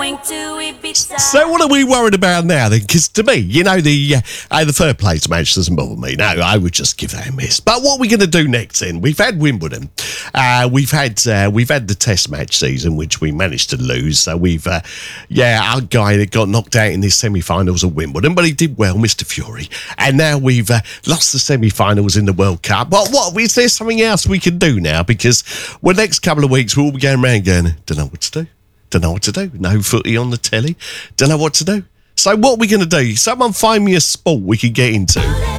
going to Ibiza. So what are we worried about now then? Because to me, you know, the third place match doesn't bother me. No, I would just give that a miss. But what are we going to do next then? We've had Wimbledon. We've had the Test match season, which we managed to lose. So we've, our guy that got knocked out in the semi-finals of Wimbledon, but he did well, Mr. Fury. And now we've lost the semi-finals in the World Cup. But what is there something else we can do now? Because the next couple of weeks we'll be going around going, don't know what to do. Don't know what to do. No footy on the telly. Don't know what to do. So what are we going to do? Someone find me a sport we can get into.